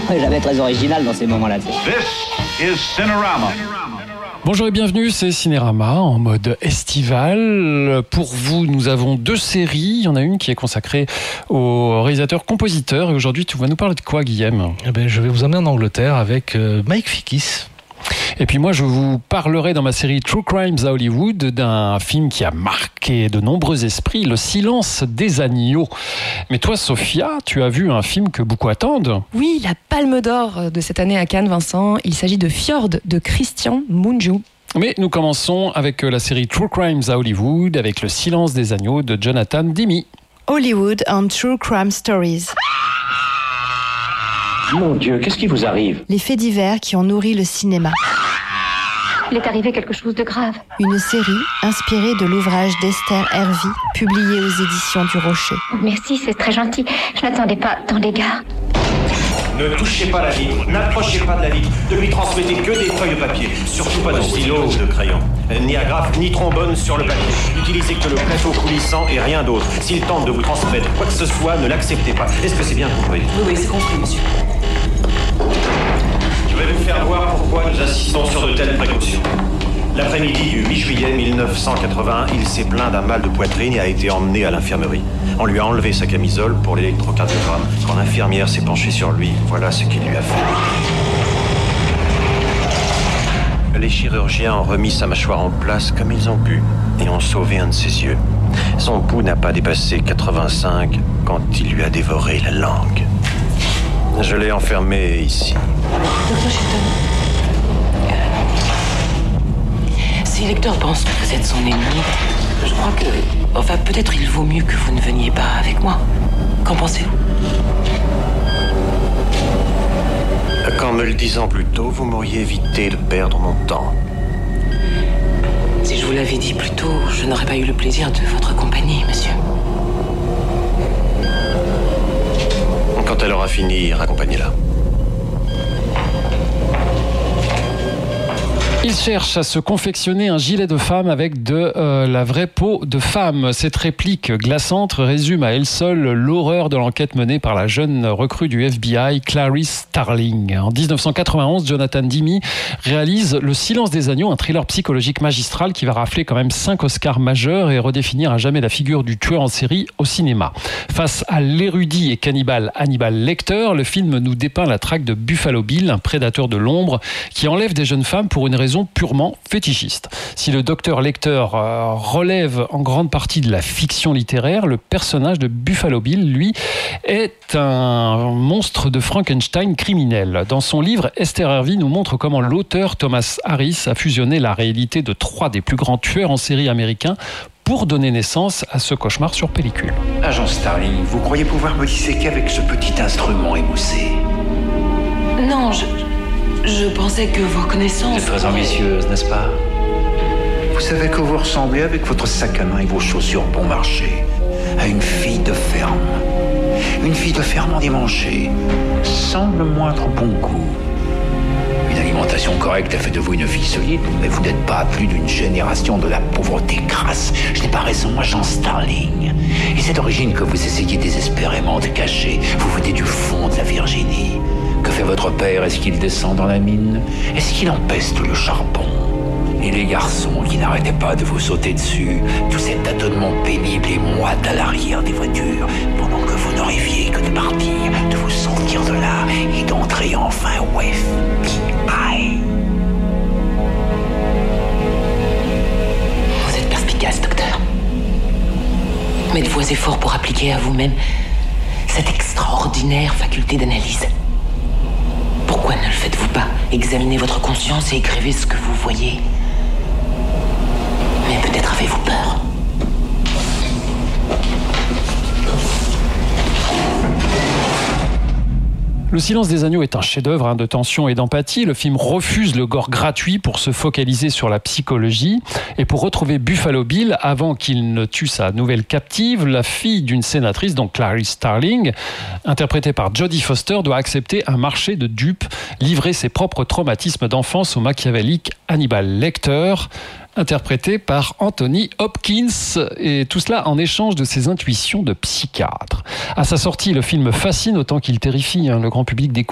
Jamais très original dans ces moments-là. This is Cinerama. Bonjour et bienvenue, c'est Cinérama en mode estival. Pour vous, nous avons 2 séries. Il y en a une qui est consacrée au réalisateur-compositeur. Et aujourd'hui, tu vas nous parler de quoi, Guillaume ? Je vais vous emmener en Angleterre avec Mike Figgis. Et puis moi, je vous parlerai dans ma série True Crimes à Hollywood d'un film qui a marqué de nombreux esprits, Le Silence des agneaux. Mais toi, Sophia, tu as vu un film que beaucoup attendent. Oui, la Palme d'Or de cette année à Cannes, Vincent. Il s'agit de Fjord de Christian Mungiu. Mais nous commençons avec la série True Crimes à Hollywood, avec Le Silence des agneaux de Jonathan Demme. Hollywood and True Crime Stories. Mon Dieu, qu'est-ce qui vous arrive ? Les faits divers qui ont nourri le cinéma. Il est arrivé quelque chose de grave. Une série inspirée de l'ouvrage d'Esther Hervey, publié aux éditions du Rocher. Merci, c'est très gentil. Je n'attendais pas tant d'égards. Ne touchez pas la vitre, n'approchez pas de la vitre, ne lui transmettez que des feuilles de papier, surtout pas de stylo ou de crayon. Ni agrafe, ni trombone sur le papier. N'utilisez que le plateau coulissant et rien d'autre. S'il tente de vous transmettre quoi que ce soit, ne l'acceptez pas. Est-ce que c'est bien compris ? Oui, c'est compris, monsieur. Je vais vous faire voir pourquoi nous insistons sur de telles précautions. L'après-midi du 8 juillet 1981, il s'est plaint d'un mal de poitrine et a été emmené à l'infirmerie. On lui a enlevé sa camisole pour l'électrocardiogramme. Quand l'infirmière s'est penchée sur lui, voilà ce qu'il lui a fait. Les chirurgiens ont remis sa mâchoire en place comme ils ont pu et ont sauvé un de ses yeux. Son pouls n'a pas dépassé 85 quand il lui a dévoré la langue. Je l'ai enfermé ici. Docteur Shelton, si Lecter pense que vous êtes son ennemi, je crois que... Enfin, peut-être il vaut mieux que vous ne veniez pas avec moi. Qu'en pensez-vous ? Qu'en me le disant plus tôt, vous m'auriez évité de perdre mon temps. Si je vous l'avais dit plus tôt, je n'aurais pas eu le plaisir de votre compagnie, monsieur. Quand elle aura fini, raccompagnez-la. Il cherche à se confectionner un gilet de femme avec de la vraie peau de femme. Cette réplique glaçante résume à elle seule l'horreur de l'enquête menée par la jeune recrue du FBI, Clarice Starling. En 1991, Jonathan Demme réalise Le Silence des agneaux, un thriller psychologique magistral qui va rafler quand même 5 Oscars majeurs et redéfinir à jamais la figure du tueur en série au cinéma. Face à l'érudit et cannibale Hannibal Lecter, le film nous dépeint la traque de Buffalo Bill, un prédateur de l'ombre qui enlève des jeunes femmes pour une raison purement fétichiste. Si le docteur Lecter relève en grande partie de la fiction littéraire, le personnage de Buffalo Bill, lui, est un monstre de Frankenstein criminel. Dans son livre, Esther Hervey nous montre comment l'auteur Thomas Harris a fusionné la réalité de 3 des plus grands tueurs en série américains pour donner naissance à ce cauchemar sur pellicule. Agent Starling, vous croyez pouvoir me disséquer avec ce petit instrument émoussé ? Non, je pensais que vos connaissances... C'est très ambitieuse, n'est-ce pas ? Vous savez que vous ressemblez avec votre sac à main et vos chaussures bon marché à une fille de ferme. Une fille de ferme endimanchée, sans le moindre bon goût. Une alimentation correcte a fait de vous une fille solide, mais vous n'êtes pas à plus d'une génération de la pauvreté crasse. Je n'ai pas raison, agent Starling. Et cette origine que vous essayez désespérément de cacher, vous venez du fond de la Virginie. Que fait votre père ? Est-ce qu'il descend dans la mine ? Est-ce qu'il empeste le charbon ? Et les garçons qui n'arrêtaient pas de vous sauter dessus, tout cet tâtonnement pénible et moite à l'arrière des voitures, pendant que vous ne rêviez que de partir, de vous sortir de là et d'entrer enfin au FBI. Vous êtes perspicace, docteur. Mais de vos efforts pour appliquer à vous-même cette extraordinaire faculté d'analyse. Pourquoi ne le faites-vous pas ? Examinez votre conscience et écrivez ce que vous voyez. Mais peut-être avez-vous peur. Le Silence des agneaux est un chef-d'œuvre de tension et d'empathie. Le film refuse le gore gratuit pour se focaliser sur la psychologie. Et pour retrouver Buffalo Bill, avant qu'il ne tue sa nouvelle captive, la fille d'une sénatrice, donc Clarice Starling, interprétée par Jodie Foster, doit accepter un marché de dupes, livrer ses propres traumatismes d'enfance au machiavélique Hannibal Lecter, interprété par Anthony Hopkins, et tout cela en échange de ses intuitions de psychiatre. À sa sortie, le film fascine autant qu'il terrifie. Le grand public découvre